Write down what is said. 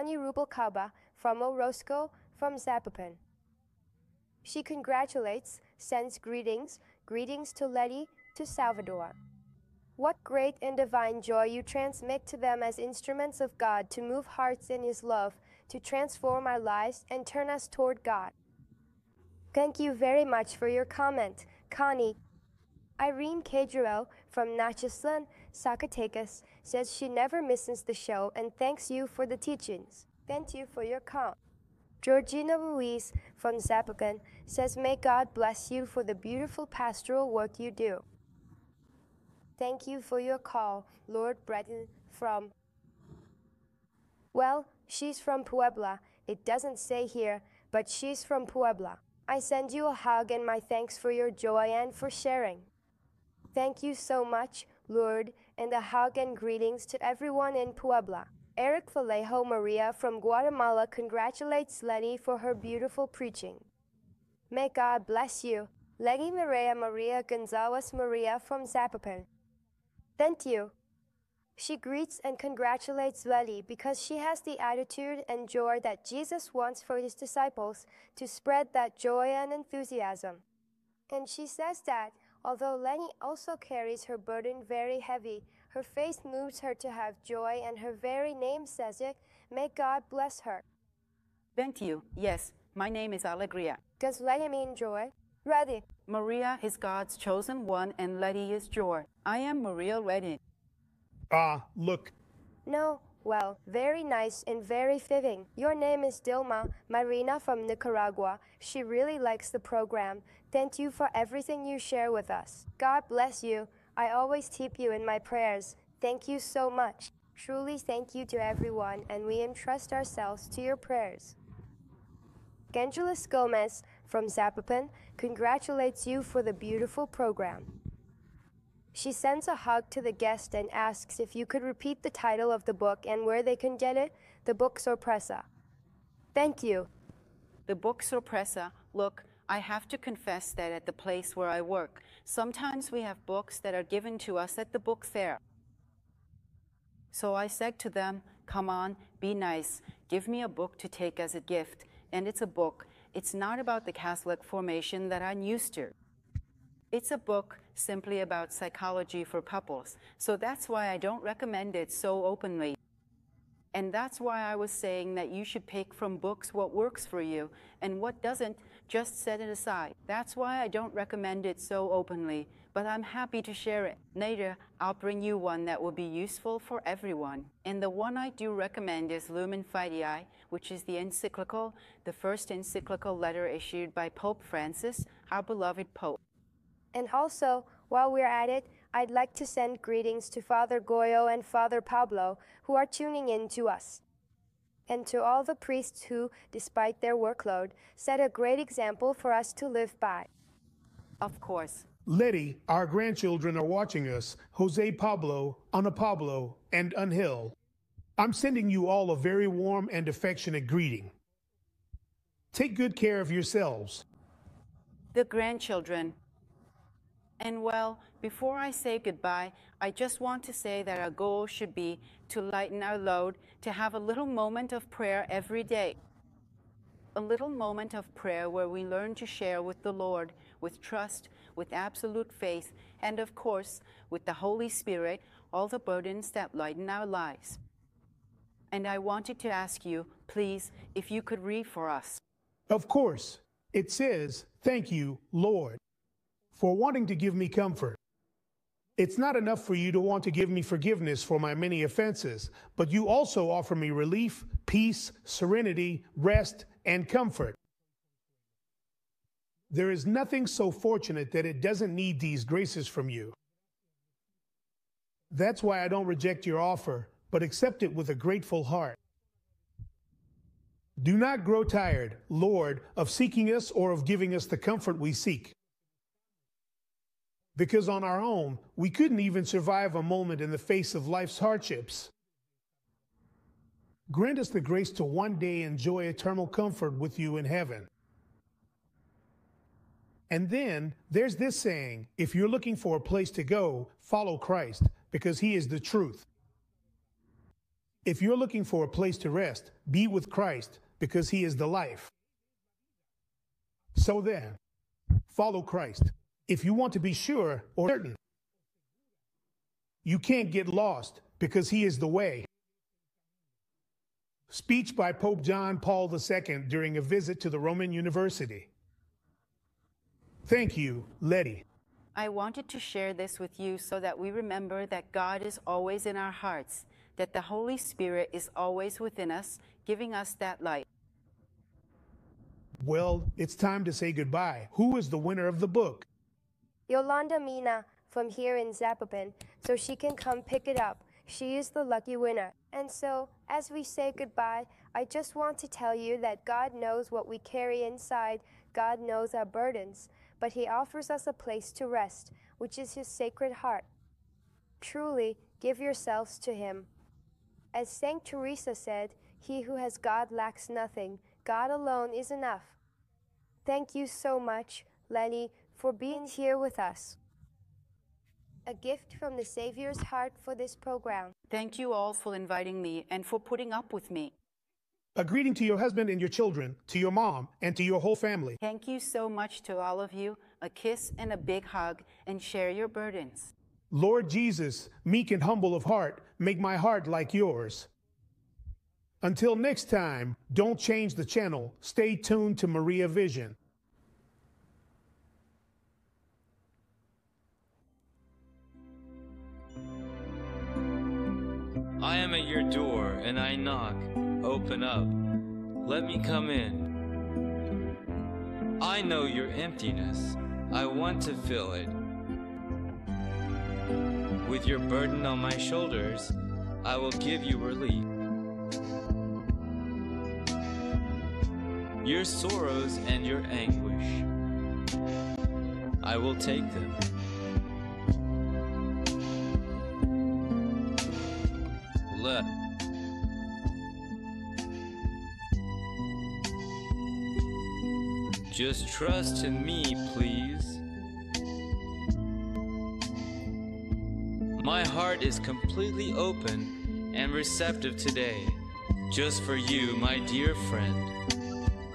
Tony Rubalcaba from Orozco from Zapopan. She congratulates, sends greetings to Letty, to Salvador. What great and divine joy you transmit to them as instruments of God to move hearts in His love, to transform our lives and turn us toward God. Thank you very much for your comment, Connie. Irene Cadrell from Nachaslan, Zacatecas, says she never misses the show and thanks you for the teachings. Thank you for your call. Georgina Ruiz from Zapopan says, may God bless you for the beautiful pastoral work you do. Thank you for your call, Lord Breton from... Well, she's from Puebla. It doesn't say here, but she's from Puebla. I send you a hug and my thanks for your joy and for sharing. Thank you so much, Lord, and a hug and greetings to everyone in Puebla. Eric Vallejo Maria from Guatemala congratulates Letty for her beautiful preaching. May God bless you. Letty Maria Gonzalez Maria from Zapopan. Thank you. She greets and congratulates Letty because she has the attitude and joy that Jesus wants for His disciples to spread that joy and enthusiasm. And she says that, although Letty also carries her burden very heavy, her faith moves her to have joy, and her very name says it. May God bless her. Thank you. Yes, my name is Alegria. Does Letty mean joy? Ready. Maria is God's chosen one, and Letty is joy. I am Maria Letty. Look. No, well, very nice and very fitting. Your name is Dilma Marina from Nicaragua. She really likes the program. Thank you for everything you share with us. God bless you. I always keep you in my prayers. Thank you so much. Truly thank you to everyone, and we entrust ourselves to your prayers. Angeles Gomez from Zapopan congratulates you for the beautiful program. She sends a hug to the guest and asks if you could repeat the title of the book and where they can get it, the book Sorpresa. Thank you. The book Sorpresa. Look, I have to confess that at the place where I work, sometimes we have books that are given to us at the book fair. So I said to them, come on, be nice, give me a book to take as a gift. And it's a book. It's not about the Catholic formation that I'm used to. It's a book simply about psychology for couples. So that's why I don't recommend it so openly. And that's why I was saying that you should pick from books what works for you, and what doesn't, just set it aside. That's why I don't recommend it so openly, but I'm happy to share it. Later, I'll bring you one that will be useful for everyone. And the one I do recommend is Lumen Fidei, which is the encyclical, the first encyclical letter issued by Pope Francis, our beloved Pope. And also, while we're at it, I'd like to send greetings to Father Goyo and Father Pablo, who are tuning in to us. And to all the priests who, despite their workload, set a great example for us to live by. Of course. Letty, our grandchildren are watching us, Jose Pablo, Ana Pablo, and Angel. I'm sending you all a very warm and affectionate greeting. Take good care of yourselves. The grandchildren. And well, before I say goodbye, I just want to say that our goal should be to lighten our load, to have a little moment of prayer every day. A little moment of prayer where we learn to share with the Lord, with trust, with absolute faith, and of course, with the Holy Spirit, all the burdens that lighten our lives. And I wanted to ask you, please, if you could read for us. Of course. It says, thank you, Lord, for wanting to give me comfort. It's not enough for you to want to give me forgiveness for my many offenses, but you also offer me relief, peace, serenity, rest, and comfort. There is nothing so fortunate that it doesn't need these graces from you. That's why I don't reject your offer, but accept it with a grateful heart. Do not grow tired, Lord, of seeking us or of giving us the comfort we seek. Because on our own, we couldn't even survive a moment in the face of life's hardships. Grant us the grace to one day enjoy eternal comfort with you in heaven. And then there's this saying, if you're looking for a place to go, follow Christ, because he is the truth. If you're looking for a place to rest, be with Christ, because he is the life. So then, follow Christ. If you want to be sure or certain, you can't get lost, because he is the way. Speech by Pope John Paul II during a visit to the Roman University. Thank you, Letty. I wanted to share this with you so that we remember that God is always in our hearts, that the Holy Spirit is always within us, giving us that light. Well, it's time to say goodbye. Who is the winner of the book? Yolanda Mina from here in Zapopan, so she can come pick it up. She is the lucky winner. And so, as we say goodbye, I just want to tell you that God knows what we carry inside. God knows our burdens, but he offers us a place to rest, which is his sacred heart. Truly, give yourselves to him. As Saint Teresa said, he who has God lacks nothing. God alone is enough. Thank you so much, Lenny, for being here with us. A gift from the Savior's heart for this program. Thank you all for inviting me and for putting up with me. A greeting to your husband and your children, to your mom, and to your whole family. Thank you so much to all of you. A kiss and a big hug, and share your burdens. Lord Jesus, meek and humble of heart, make my heart like yours. Until next time, don't change the channel. Stay tuned to Maria Vision. I am at your door and I knock. Open up. Let me come in. I know your emptiness. I want to fill it. With your burden on my shoulders, I will give you relief. Your sorrows and your anguish, I will take them. Let just trust in me, please. My heart is completely open and receptive today, just for you, my dear friend.